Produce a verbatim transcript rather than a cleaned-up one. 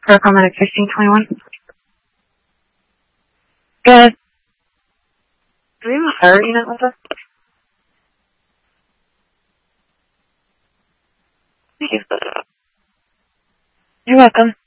For comment fifteen twenty-one. Good. Do we have a fire unit with us? Thank you. You're welcome.